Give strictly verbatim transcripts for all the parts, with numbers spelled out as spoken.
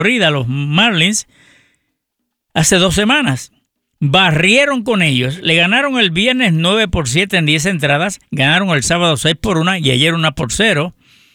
Florida, los Marlins, hace dos semanas. Barrieron con ellos, le ganaron el viernes nueve por siete en diez entradas, ganaron el sábado seis por uno y ayer una por cero.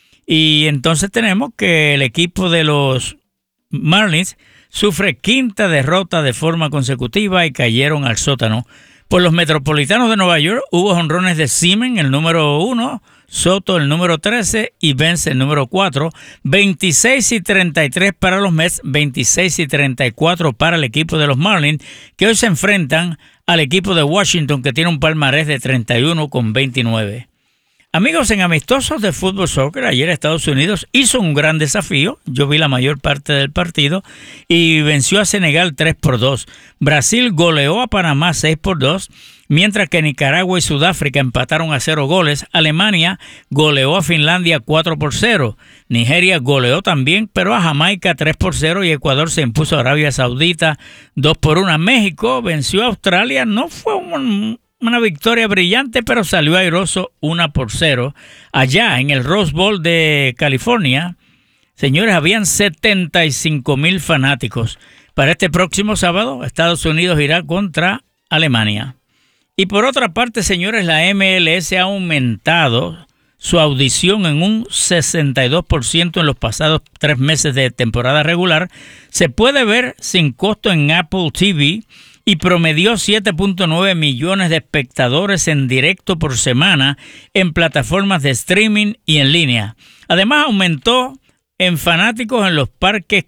Y entonces tenemos que el equipo de los Marlins sufre quinta derrota de forma consecutiva y cayeron al sótano. Por los Metropolitanos de Nueva York hubo jonrones de Seaman, el número uno, Soto, el número trece, y Vence, el número cuatro. veintiséis y treinta y tres para los Mets, veintiséis y treinta y cuatro para el equipo de los Marlins, que hoy se enfrentan al equipo de Washington, que tiene un palmarés de treinta y uno con veintinueve. Amigos, en amistosos de fútbol soccer, ayer Estados Unidos hizo un gran desafío. Yo vi la mayor parte del partido y venció a Senegal tres por dos. Brasil goleó a Panamá seis por dos, mientras que Nicaragua y Sudáfrica empataron a cero goles. Alemania goleó a Finlandia cuatro por cero. Nigeria goleó también, pero a Jamaica tres por cero, y Ecuador se impuso a Arabia Saudita dos por uno. México venció a Australia. No fue un... una victoria brillante, pero salió airoso una por cero. Allá en el Rose Bowl de California, señores, habían setenta y cinco mil fanáticos. Para este próximo sábado, Estados Unidos irá contra Alemania. Y por otra parte, señores, la M L S ha aumentado su audición en un sesenta y dos por ciento en los pasados tres meses de temporada regular. Se puede ver sin costo en Apple T V y promedió siete punto nueve millones de espectadores en directo por semana en plataformas de streaming y en línea. Además, aumentó en fanáticos en los parques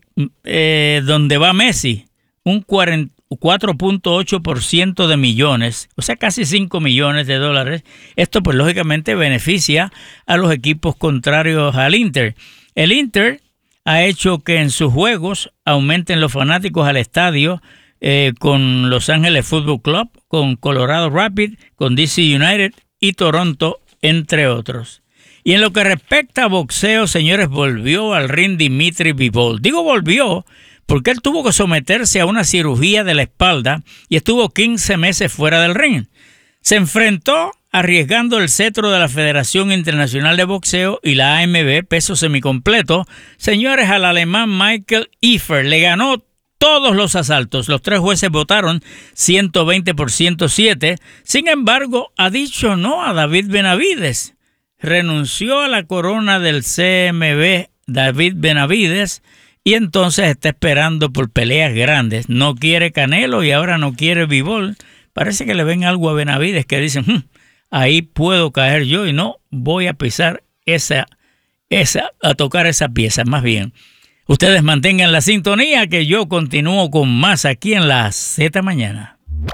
eh, donde va Messi, un cuatro punto ocho por ciento de millones, o sea, casi cinco millones de dólares. Esto, pues, lógicamente beneficia a los equipos contrarios al Inter. El Inter ha hecho que en sus juegos aumenten los fanáticos al estadio, Eh, con Los Ángeles Football Club, con Colorado Rapids, con D C United y Toronto, entre otros. Y en lo que respecta a boxeo, señores, volvió al ring Dimitri Bivol. Digo volvió porque él tuvo que someterse a una cirugía de la espalda y estuvo quince meses fuera del ring. Se enfrentó arriesgando el cetro de la Federación Internacional de Boxeo y la A M B, peso semicompleto. Señores, al alemán Michael Efer le ganó todos los asaltos. Los tres jueces votaron ciento veinte por ciento siete. Sin embargo, ha dicho no a David Benavides. Renunció a la corona del C M B David Benavides y entonces está esperando por peleas grandes. No quiere Canelo y ahora no quiere Bivol. Parece que le ven algo a Benavides que dicen, hm, ahí puedo caer yo y no voy a pisar esa, esa, a tocar esa pieza, más bien. Ustedes mantengan la sintonía que yo continúo con más aquí en la Z Mañana.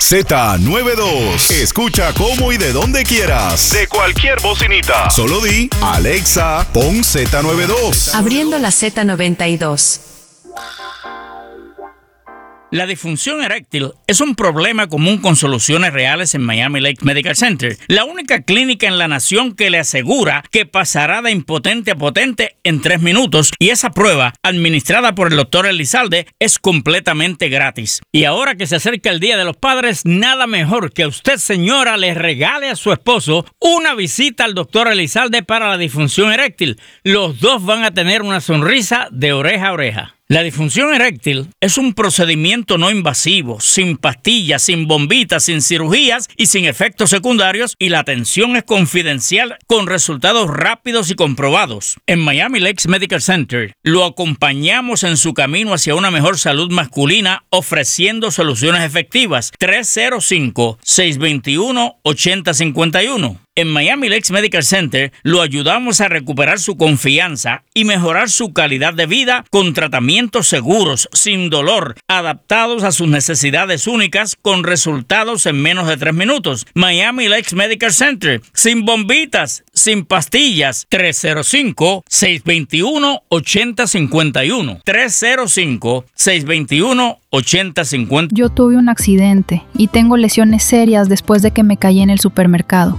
Z noventa y dos. Escucha cómo y de donde quieras. De cualquier bocinita. Solo di, Alexa, pon Z noventa y dos. Abriendo la Z noventa y dos. La disfunción eréctil es un problema común con soluciones reales en Miami Lakes Medical Center, la única clínica en la nación que le asegura que pasará de impotente a potente en tres minutos, y esa prueba, administrada por el doctor Elizalde, es completamente gratis. Y ahora que se acerca el Día de los Padres, nada mejor que usted, señora, le regale a su esposo una visita al doctor Elizalde para la disfunción eréctil. Los dos van a tener una sonrisa de oreja a oreja. La disfunción eréctil es un procedimiento no invasivo, sin pastillas, sin bombitas, sin cirugías y sin efectos secundarios, y la atención es confidencial con resultados rápidos y comprobados. En Miami Lakes Medical Center lo acompañamos en su camino hacia una mejor salud masculina, ofreciendo soluciones efectivas. tres cero cinco, seis dos uno, ocho cero cinco uno. En Miami Lakes Medical Center lo ayudamos a recuperar su confianza y mejorar su calidad de vida con tratamientos seguros, sin dolor, adaptados a sus necesidades únicas, con resultados en menos de tres minutos. Miami Lakes Medical Center, sin bombitas, sin pastillas. tres cero cinco, seis dos uno, ocho cero cinco uno. tres cero cinco, seis dos uno, ocho cero cinco uno. Yo tuve un accidente y tengo lesiones serias después de que me caí en el supermercado. No sé si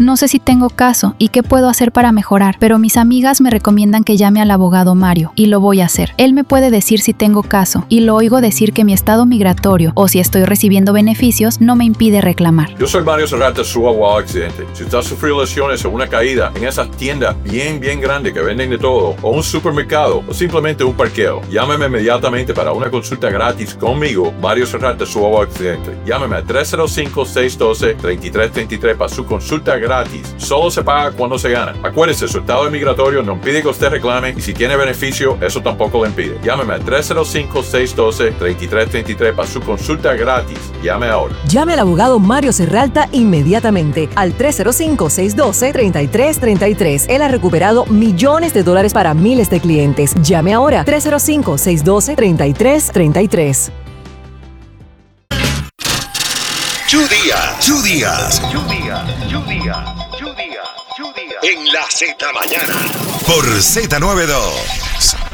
tengo caso y qué puedo hacer para mejorar, pero mis amigas me recomiendan que llame al abogado Mario y lo voy a hacer. Él me puede decir si tengo caso y lo oigo decir que mi estado migratorio o si estoy recibiendo beneficios no me impide reclamar. Yo soy Mario Serrata, su abogado accidente. Si usted ha sufrido lesiones o una caída en esas tiendas bien, bien grandes que venden de todo, o un supermercado, o simplemente un parqueo, llámeme inmediatamente para una consulta gratis conmigo, Mario Serrata, su abogado accidente. Llámeme a tres cero cinco, seis uno dos, tres tres tres tres para su consulta gratis. Solo se paga cuando se gana. Acuérdese, su estado migratorio no impide que usted reclame y si tiene beneficio, eso tampoco le impide. Llámeme a tres cero cinco, seis uno dos, tres tres tres tres para su consulta gratis. Llame ahora. Llame al abogado Mario Serralta inmediatamente al tres cero cinco, seis uno dos, tres tres tres tres. Él ha recuperado millones de dólares para miles de clientes. Llame ahora tres cero cinco, seis uno dos, tres tres tres tres. Chu Díaz, Chu Díaz, Chu Díaz, Chu Díaz, Chu Díaz, Chu Díaz. En la Z Mañana. Por Z noventa y dos.